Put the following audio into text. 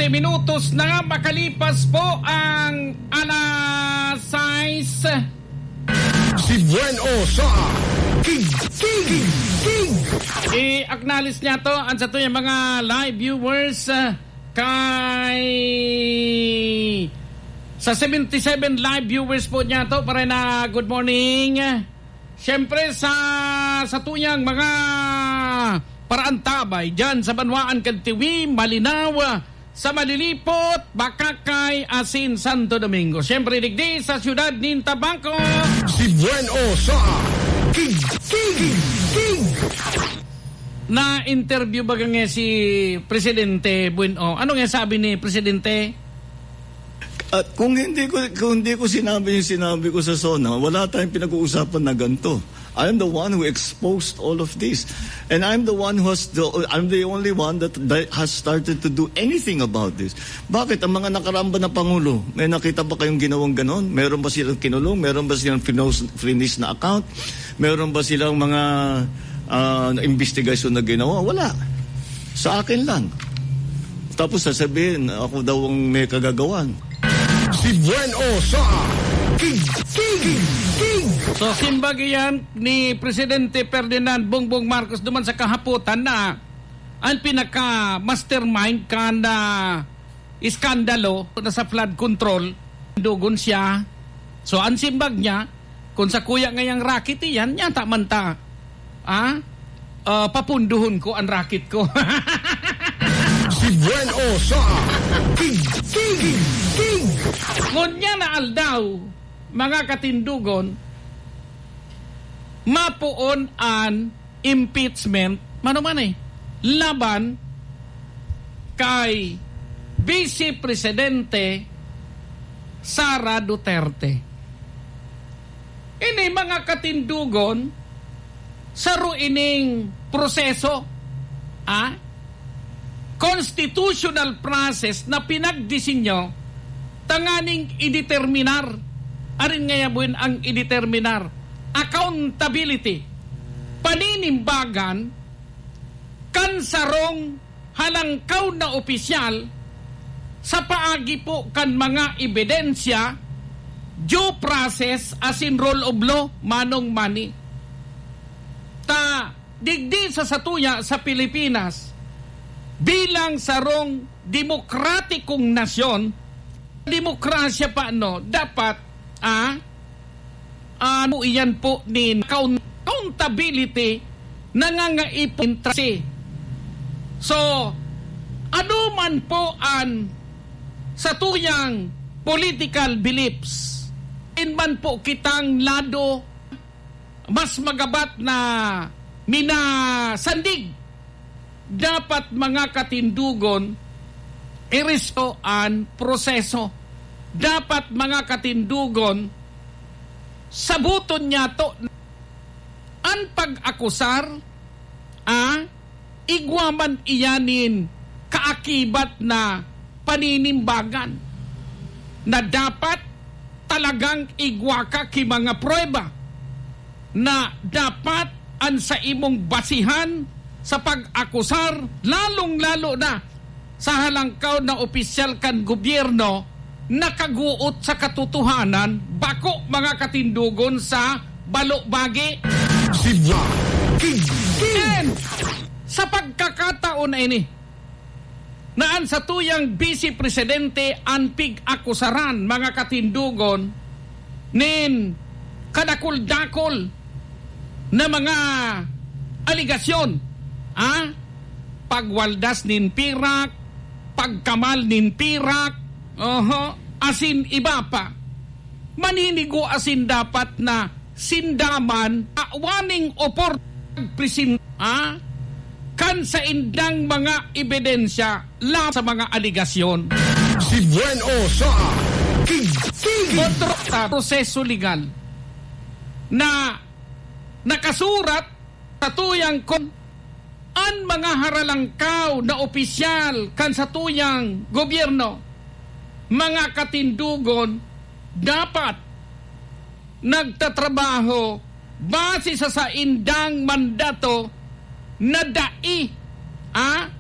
13 minutos na nga makalipas po ang alas 6. Si Bueno sa King. I-acknowledge niya to ang sa to yung mga live viewers kay sa 77 live viewers po niya to para na good morning. Siyempre sa tuyang mga paraantabay dyan sa Banwaan, Kantiwi, Malinaw, sa Malilipot, Bakakay, Asin, Santo Domingo. Siyempre digdi sa siyudad ng Tabanco. Si Bueno sa King. Na-interview ba nga si Presidente Bueno? Ano nga sabi ni Presidente? At kung hindi ko sinabi yung sinabi ko sa SONA, wala tayong pinag-uusapan na ganito. I'm the one who exposed all of this. And I'm the only one that has started to do anything about this. Bakit? Ang mga nakaramba na Pangulo, may nakita ba kayong ginawang ganon? Meron ba silang kinulong? Meron ba silang finish na account? Meron ba silang mga investigation na ginawa? Wala. Sa akin lang. Tapos sasabihin, ako daw ang may kagagawan. Si Bueno sa King. So simbagi yan ni Presidente Ferdinand Bongbong Marcos duman sa kahaputan na ang pinaka-mastermind ka na iskandalo na sa flood control, dugon siya. So ang simbag niya, kung sa kuya ngayang racket yan, yata man ta. Papunduhon ko ang racket ko. Si Bueno sa King. Ngunya na aldaw, mga katindugon, mapuon an impeachment, laban kay Vice Presidente Sara Duterte. Ini mga katindugon, saro ining proseso, constitutional process na pinagdisenyo tanganing ideterminar. Arin nga yabuin ang ideterminar. Accountability. Paninimbagan kan sarong halangkaw na opisyal sa paagi po kan mga ebidensya, due process as in rule of law, manong mani. Ta digdi sa satuya sa Pilipinas bilang sarong demokratikong nasyon, demokrasya pa dapat iyan po ni accountability nangangaipon trasi. So ano man po an sa tuyang political beliefs, man po kitang lado mas magabat na minasandig, dapat mga katindugon iriso an proseso. Dapat mga katindugon sabuton niya to ang pag-akusar igwaman iyanin kaakibat na paninimbagan na dapat talagang igwaka ki mga prueba na dapat an sa imong basihan sa pag-akusar, lalong-lalo na sa halangkaw na opisyal kan gobyerno nakaguot sa katotohanan, bako mga katindugon sa balobagi. And sa pagkakataon na ini, naan sa tuyang Vice Presidente ang pig-akusaran mga katindugon nin kadakol-dakol na mga aligasyon, pagwaldas nin pirak, pagkamal nin pirak, asin iba pa. Maninigo asin dapat na sindaman awaning opor presin kan sa indang mga ebidensya la sa mga aligasyon. Si Bueno sa King. Proseso legal na nakasurat sa tuyang an mga haralangkaw na opisyal kan sa tuyang gobyerno, mga katindugon dapat nagtatrabaho base sa indang mandato na dai